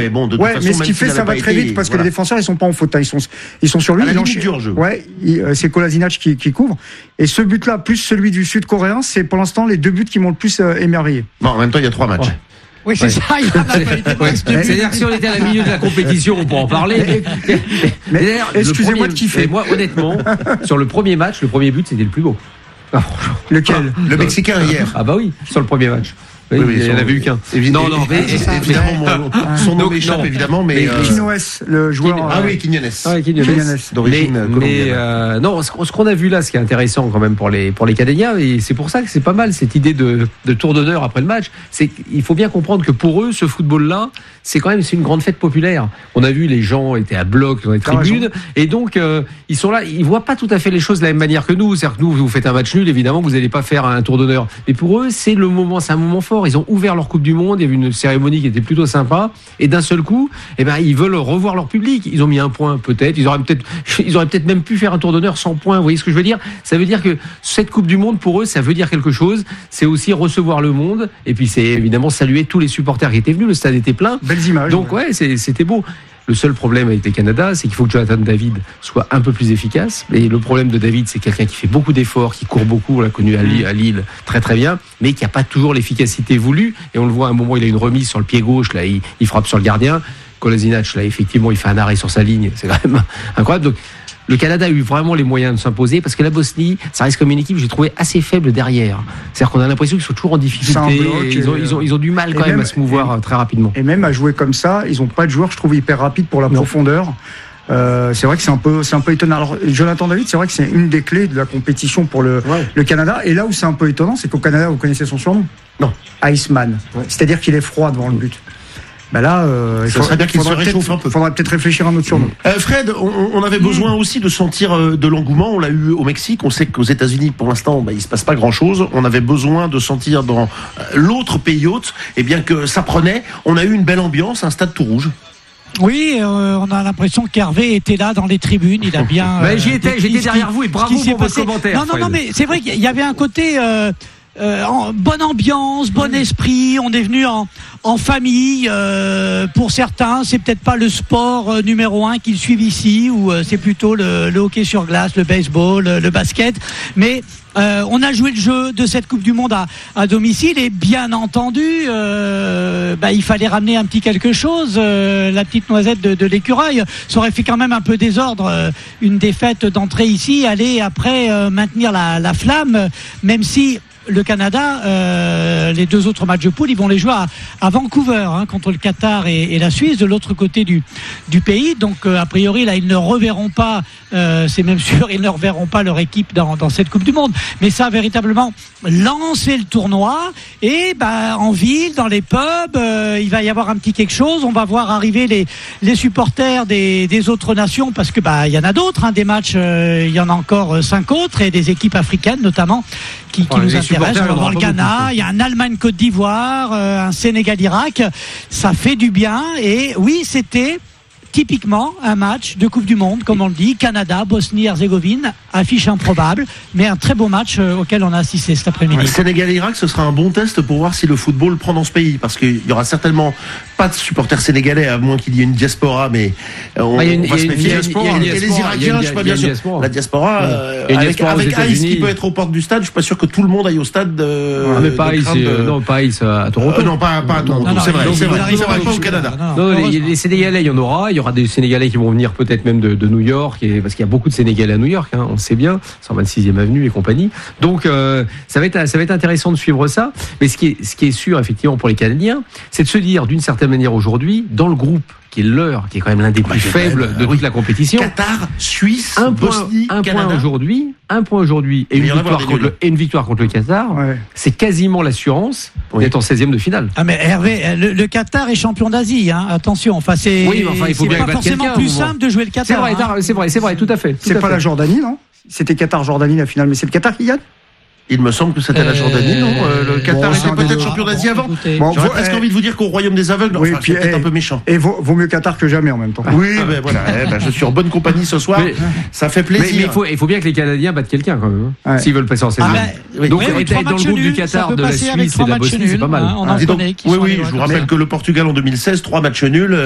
mais bon, de toute façon, mais ce qui fait, ça va très vite parce que les défenseurs, ils sont pas en faute. Ils sont sur lui. À la limite du hors-jeu. Ouais, c'est Kolasinac qui couvre. Et ce but-là, plus celui du Sud-Coréen, c'est pour l'instant les deux buts qui m'ont le plus émerveillé. Bon, en même temps, il y a 3 matchs. Oui, c'est ça. Il en a pas été C'est-à-dire que si on était à la milieu de la compétition, on pourrait en parler. Mais excusez-moi de kiffer. Moi, honnêtement, sur le premier match, le premier but, c'était le plus beau. Lequel? Le Mexicain hier. Ah bah oui, sur le premier match. Oui, il n'y en avait eu qu'un. Non, évidemment, son nom m'échappe évidemment, mais Quinones, le joueur. Ah oui, Quinones. D'origine colombienne. Non, ce qu'on a vu là, ce qui est intéressant quand même pour les Canadiens, et c'est pour ça que c'est pas mal cette idée de tour d'honneur après le match, c'est qu'il faut bien comprendre que pour eux, ce football-là, c'est une grande fête populaire. On a vu les gens étaient à bloc dans les tribunes, et donc ils sont là, ils voient pas tout à fait les choses de la même manière que nous. C'est-à-dire que nous, vous faites un match nul, évidemment, vous n'allez pas faire un tour d'honneur. Mais pour eux, c'est un moment fort. Ils ont ouvert leur Coupe du Monde, il y avait une cérémonie qui était plutôt sympa, et d'un seul coup, ils veulent revoir leur public. Ils ont mis un point, peut-être. Ils auraient peut-être même pu faire un tour d'honneur sans point. Vous voyez ce que je veux dire? Ça veut dire que cette Coupe du Monde, pour eux, ça veut dire quelque chose. C'est aussi recevoir le monde, et puis c'est évidemment saluer tous les supporters qui étaient venus. Le stade était plein. Belles images. Donc c'était beau. Le seul problème avec les Canada, c'est qu'il faut que Jonathan David soit un peu plus efficace. Et le problème de David, c'est quelqu'un qui fait beaucoup d'efforts, qui court beaucoup, on l'a connu à Lille très très bien, mais qui n'a pas toujours l'efficacité voulue. Et on le voit à un moment, il a une remise sur le pied gauche, là, il frappe sur le gardien. Kolasinac, là, effectivement, il fait un arrêt sur sa ligne. C'est quand même incroyable. Donc, le Canada a eu vraiment les moyens de s'imposer parce que la Bosnie, ça reste comme une équipe, j'ai trouvé assez faible derrière. C'est-à-dire qu'on a l'impression qu'ils sont toujours en difficulté. Ils ont du mal quand même à se mouvoir très rapidement. Et même à jouer comme ça, ils n'ont pas de joueurs, je trouve, hyper rapides pour la profondeur. C'est vrai que c'est un peu étonnant. Alors, Jonathan David, c'est vrai que c'est une des clés de la compétition pour le Canada. Et là où c'est un peu étonnant, c'est qu'au Canada, vous connaissez son surnom? Non. Iceman. Ouais. C'est-à-dire qu'il est froid devant le but. Ben là, il serait bien qu'il se réchauffe un peu. Faudrait peut-être réfléchir à un autre surnom. Fred, on avait besoin aussi de sentir de l'engouement. On l'a eu au Mexique. On sait qu'aux États-Unis, pour l'instant, il se passe pas grand-chose. On avait besoin de sentir dans l'autre pays hôte, que ça prenait. On a eu une belle ambiance, un stade tout rouge. Oui, on a l'impression qu'Hervé était là dans les tribunes. Il a bien. J'étais derrière vous et bravo pour votre commentaire. Non, mais c'est vrai qu'il y avait un côté. Bonne ambiance, bon esprit. On est venu en famille. Pour certains, c'est peut-être pas le sport numéro 1 qu'ils suivent ici, ou c'est plutôt le hockey sur glace, le baseball, le basket. Mais on a joué le jeu de cette Coupe du Monde à domicile, et bien entendu, il fallait ramener un petit quelque chose. La petite noisette de l'écureuil, ça aurait fait quand même un peu désordre. Une défaite d'entrée ici, aller après maintenir la flamme, même si le Canada, les deux autres matchs de poule, ils vont les jouer à Vancouver, contre le Qatar et la Suisse, de l'autre côté du pays. Donc, a priori, là, ils ne reverront pas, c'est même sûr, ils ne reverront pas leur équipe dans cette Coupe du Monde. Mais ça a véritablement lancé le tournoi. Et en ville, dans les pubs, il va y avoir un petit quelque chose. On va voir arriver les supporters des autres nations, parce que il y en a d'autres, des matchs. Il y en a encore 5 autres, et des équipes africaines notamment qui nous intéressent. On va voir le Ghana, il y a un Allemagne-Côte d'Ivoire, un Sénégal-Irak. Ça fait du bien. Et oui, c'était typiquement un match de Coupe du Monde, comme on le dit, Canada, Bosnie-Herzégovine, affiche improbable, mais un très beau match auquel on a assisté cet après-midi. Sénégal-Irak, ce sera un bon test pour voir si le football prend dans ce pays, parce qu'il y aura certainement pas de supporters sénégalais, à moins qu'il y ait une diaspora, mais on va se méfier. Et les Irakiens, je suis pas bien sûr. La diaspora, avec Ice qui peut être aux portes du stade, je suis pas sûr que tout le monde aille au stade. Mais pas Ice, pas Ice à Toronto. Non, pas à Toronto, c'est vrai, pas au Canada. Les Sénégalais, il y en aura. Il y aura des Sénégalais qui vont venir peut-être même de New York, parce qu'il y a beaucoup de Sénégalais à New York, on le sait bien, 126e avenue et compagnie. Donc ça va être intéressant de suivre ça. Mais ce qui est sûr effectivement pour les Canadiens, c'est de se dire d'une certaine manière aujourd'hui, dans le groupe qui est leur, qui est quand même l'un des plus faibles de toute la compétition. Qatar, Suisse, Bosnie, Canada. Un point aujourd'hui et une victoire contre le Qatar, c'est quasiment l'assurance d'être en 16e de finale. Ah mais Hervé, le Qatar est champion d'Asie, attention. Enfin il faut bien pas forcément plus simple de jouer le Qatar. C'est vrai, tout à fait. C'est pas la Jordanie, non? C'était Qatar-Jordanie la finale, mais c'est le Qatar qui gagne? Il me semble que c'était la Jordanie, non? Le Qatar était peut-être champion d'Asie avant. J'aurais presque envie de vous dire qu'au royaume des aveugles, c'est peut-être un peu méchant. Et vaut mieux Qatar que jamais en même temps. Oui, voilà. Je suis en bonne compagnie ce soir. Ça fait plaisir. Mais il faut bien que les Canadiens battent quelqu'un quand même, s'ils veulent passer en 16e. Donc être dans le groupe du Qatar, de la Suisse et de la Bosnie, c'est pas mal. Oui, je vous rappelle que le Portugal en 2016, 3 matchs nuls.